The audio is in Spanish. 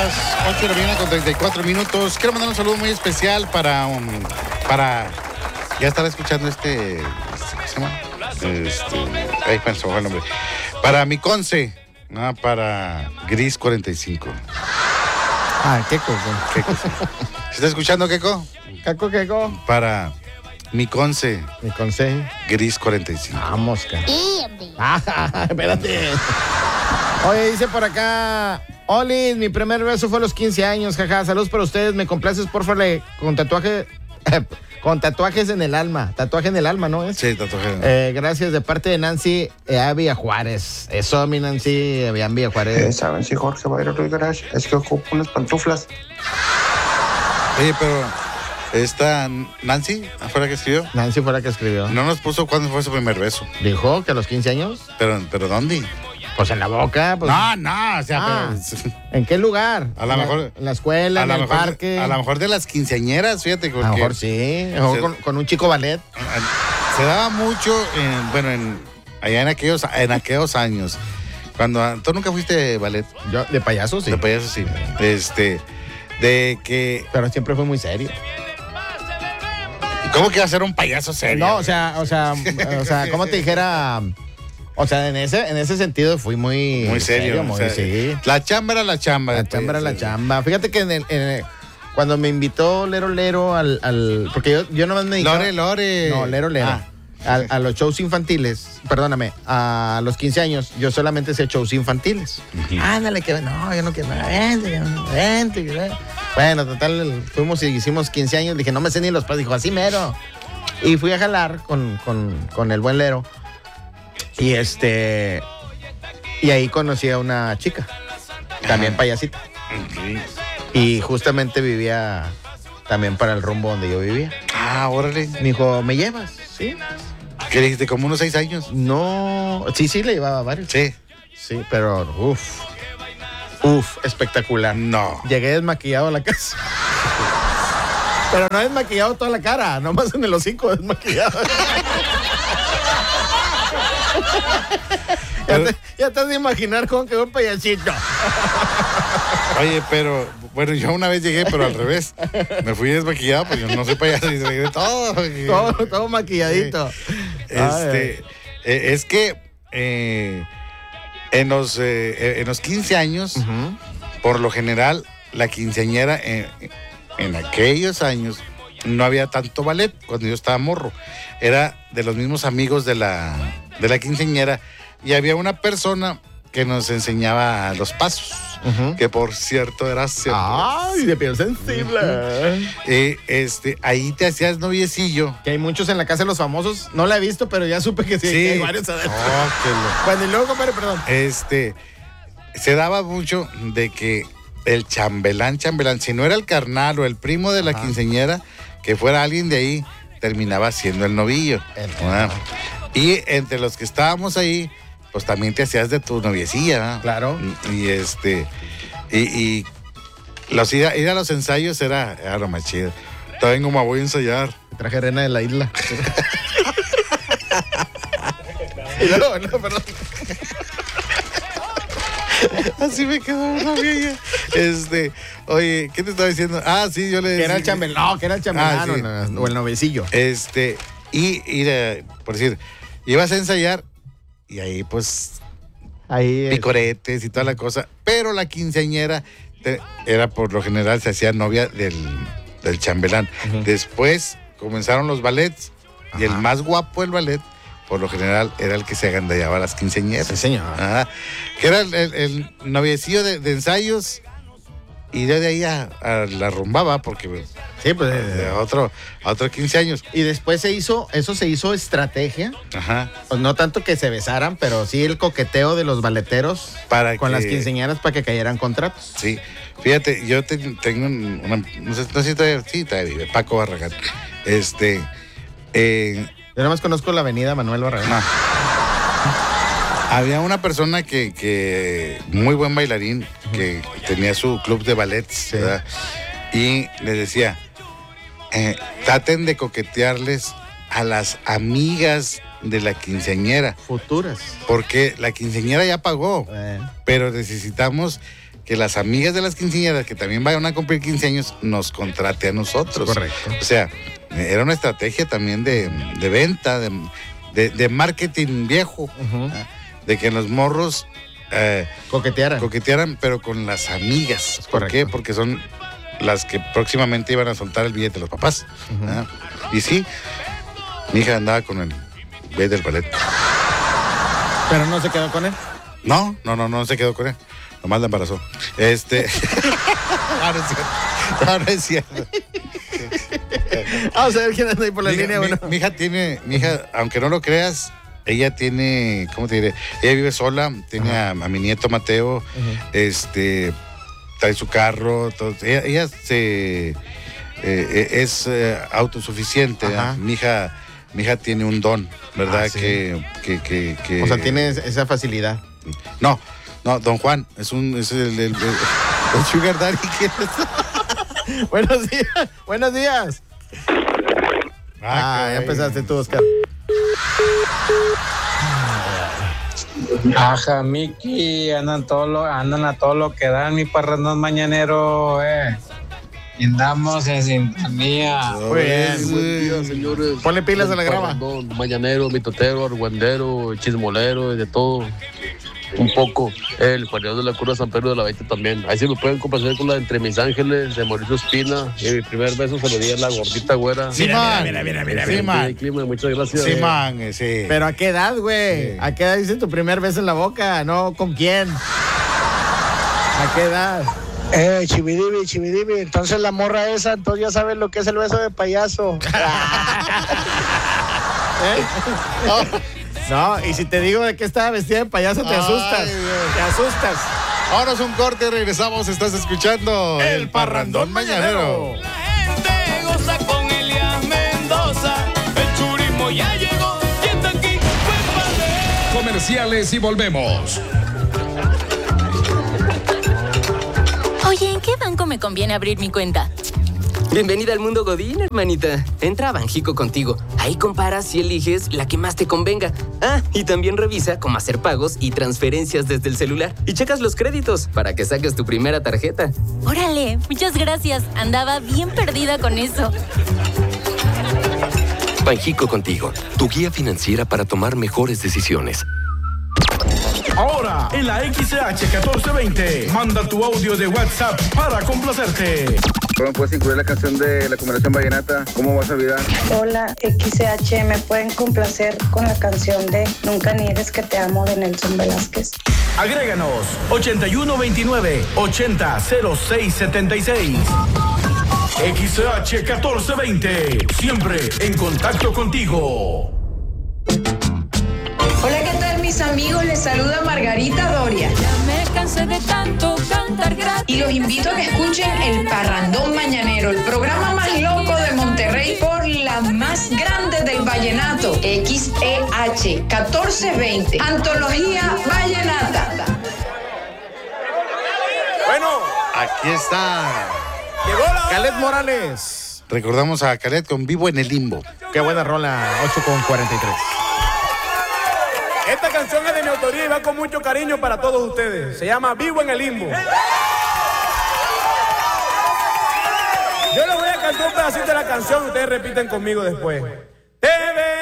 las 8 de la mañana con 34 minutos. Quiero mandar un saludo muy especial para ya estará escuchando ¿qué se llama? Ahí pensó el nombre. Para mi Conce, ¿no? Para Gris 45. Keco. Keco, sí. ¿Se está escuchando, Keco? Keco. Para mi Conce. Mi Conce. Gris 45. Vamos, cara. Espérate. Oye, dice por acá, Oli, mi primer beso fue a los 15 años, jaja. Saludos para ustedes, me complaces, porfa, con tatuaje. Con tatuajes en el alma. Tatuaje en el alma, ¿no es? Sí, tatuaje. Gracias, de parte de Nancy Villa Juárez. Eso, mi Nancy Villa Juárez. ¿Saben si Jorge va a ir al garage? Es que ocupo unas pantuflas. Oye, pero ¿esta Nancy fue la que escribió? Nancy fue la que escribió. No nos puso cuándo fue su primer beso. Dijo que a los 15 años. ¿Pero dónde? Pues en la boca. Pues. No, o sea, pero... ¿En qué lugar? A lo mejor... En la escuela, en el parque. A lo mejor de las quinceañeras, fíjate. Porque a lo mejor sí. A lo mejor con un chico ballet. Se daba mucho, allá en aquellos años. Cuando... ¿Tú nunca fuiste ballet? Yo, de payaso, sí. De payaso, sí. De que... Pero siempre fue muy serio. ¿Cómo que iba a ser un payaso serio? No, o sea, ¿cómo te dijera? O sea, en ese sentido fui muy serio. Sí. La chamba era la chamba. La chamba era la chamba. Fíjate que cuando me invitó Lero al porque yo nomás me dedicaba... Lore. No, Lero. A los shows infantiles, perdóname, a los 15 años, yo solamente hacía shows infantiles. Ándale, que no, yo no quiero nada, vente. Bueno, total, fuimos y hicimos 15 años, dije, no me sé ni los pasos, dijo, así mero. Y fui a jalar con el buen Lero. Y y ahí conocí a una chica, también payasita. Y justamente vivía también para el rumbo donde yo vivía. Órale. Me dijo, ¿me llevas? Sí. ¿Qué dijiste? ¿Como unos 6 años? No, sí, le llevaba varios. Sí. Sí, pero espectacular. No. Llegué desmaquillado a la casa. Pero no desmaquillado toda la cara, nomás en el hocico desmaquillado. Ya te has de imaginar cómo quedó el payasito. Oye, pero, bueno, yo una vez llegué, pero al revés. Me fui desmaquillado, pues yo no soy payaso y llegué todo maquilladito. Es que en los 15 años, por lo general, la quinceañera en aquellos años no había tanto ballet cuando yo estaba morro. Era de los mismos amigos de la quinceañera y había una persona que nos enseñaba los pasos. Que por cierto era cierto. ¡Ay, de piel sensible! Ahí te hacías noviecillo. Que hay muchos en la casa de los famosos. No la he visto, pero ya supe que sí. Que hay varios adentro. Bueno, y luego, compadre, perdón. Se daba mucho de que el chambelán, si no era el carnal o el primo de la quinceañera, que fuera alguien de ahí, terminaba siendo el novillo. Y entre los que estábamos ahí, pues también te hacías de tu noviecilla, ¿no? Claro. Y ir a los ensayos era lo más chido. También como voy a ensayar. Traje Reina de la Isla. No, perdón. Así me quedó una vieja. Oye, ¿qué te estaba diciendo? Sí, yo le decía. Que era el chambelán, sí. O el novecillo. Por decir, ibas a ensayar y ahí pues picoretes y toda la cosa, pero la quinceañera era por lo general se hacía novia del chambelán. Después comenzaron los ballets y el más guapo del ballet por lo general era el que se agandallaba a las quinceañeras. Sí, señor. Que era el noviecillo de ensayos y de ahí a la rumbaba porque sí, pues a otros 15 años. Y después se hizo estrategia. Pues no tanto que se besaran, pero sí el coqueteo de los balleteros con las quinceañeras para que cayeran contratos. Sí, fíjate, yo tengo una, no sé si todavía vive, Paco Barragán. Yo nada más conozco la avenida Manuel Barragán. No. Había una persona que muy buen bailarín, que tenía su club de ballets, ¿verdad? Y les decía, traten de coquetearles a las amigas de la quinceañera. Futuras. Porque la quinceañera ya pagó, pero necesitamos que las amigas de las quinceañeras que también vayan a cumplir 15 años nos contrate a nosotros. Correcto. O sea, era una estrategia también de venta, de marketing viejo, de que los morros coquetearan, pero con las amigas. ¿Por qué? Porque son las que próximamente iban a soltar el billete de los papás. Y sí, mi hija andaba con el billete del ballet. ¿Pero no se quedó con él? No se quedó con él. Nomás la embarazó. No es cierto. Vamos a ver quién anda ahí por la línea. Mi hija, aunque no lo creas, ella tiene, ¿cómo te diré? Ella vive sola, tiene a mi nieto Mateo, trae su carro, todo. Ella es autosuficiente. Mi hija tiene un don, ¿verdad? Sí. Que o sea, tiene esa facilidad. No, don Juan, es el sugar daddy. Buenos días. Ya empezaste tú, Oscar. Ajá, Miki, andan a todo lo que dan, mi parrandón mañanero, Y andamos en sintonía. Muy bien. Buenos días, señores. Ponle pilas a la grava. Mañanero, mitotero, argüendero, chismolero, de todo. Un poco. El Juanero de la Cura San Pedro de la Baita también. Ahí sí me pueden complacer con la de Entre Mis Ángeles, de Mauricio Espina. Y mi primer beso se lo di a la gordita güera. Sí, man. Sí, man. Muchas gracias. Sí, man, sí. Pero ¿a qué edad, güey? Sí. ¿A qué edad dice tu primer beso en la boca? No, ¿con quién? ¿A qué edad? Chividibi, entonces la morra esa, entonces ya sabes lo que es el beso de payaso. No, y si te digo de qué estaba vestida de payaso, te asustas. Te asustas. Ahora es un corte y regresamos. Estás escuchando El Parrandón Mañanero. La gente goza con Elías Mendoza. El churismo ya llegó. ¿Quién está aquí? Comerciales y volvemos. Oye, ¿en qué banco me conviene abrir mi cuenta? Bienvenida al mundo Godín, hermanita. Entra a Banjico Contigo. Ahí comparas y eliges la que más te convenga. Ah, y también revisa cómo hacer pagos y transferencias desde el celular. Y checas los créditos para que saques tu primera tarjeta. Órale, muchas gracias. Andaba bien perdida con eso. Banjico Contigo, tu guía financiera para tomar mejores decisiones. Ahora, en la XH 1420, manda tu audio de WhatsApp para complacerte. ¿Cómo puedes incluir la canción de la combinación vallenata? ¿Cómo vas a olvidar? Hola, XH, ¿me pueden complacer con la canción de Nunca niegues que te amo de Nelson Velázquez? Agréganos 8129-800676. XH 1420, siempre en contacto contigo. Hola, ¿qué tal, mis amigos? Les saluda Margarita Doria. Ya me cansé de tanto cantar gratis. Y los invito a que escuchen El Parrandón Mañanero, el programa más loco de Monterrey por la más grande del vallenato. XEH 1420, Antología Vallenata. Bueno, aquí está. Llegó la Calet Morales. Recordamos a Calet con Vivo en el Limbo. Qué buena rola, 8:43. Esta canción es de mi autoría y va con mucho cariño para todos ustedes. Se llama Vivo en el Limbo. Yo les voy a cantar un pedacito de la canción y ustedes repiten conmigo después.